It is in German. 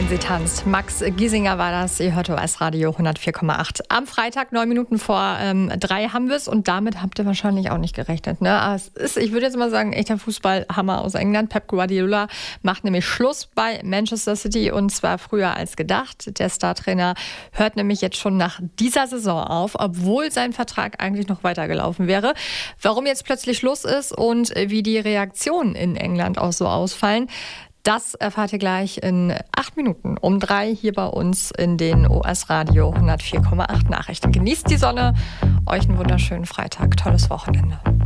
wenn sie tanzt. Max Giesinger war das. Ihr hört OS Radio 104,8. Am Freitag, 9 Minuten vor 3 haben wir es. Und damit habt ihr wahrscheinlich auch nicht gerechnet. Ne? Aber es ist, ich würde jetzt mal sagen, echter Fußballhammer aus England. Pep Guardiola macht nämlich Schluss bei Manchester City. Und zwar früher als gedacht. Der Startrainer hört nämlich jetzt schon nach dieser Saison auf, obwohl sein Vertrag eigentlich noch weitergelaufen wäre. Warum jetzt plötzlich Schluss ist und wie die Reaktionen in England auch so ausfallen, das erfahrt ihr gleich in 8 Minuten um 3 hier bei uns in den OS Radio 104,8 Nachrichten. Genießt die Sonne, euch einen wunderschönen Freitag, tolles Wochenende.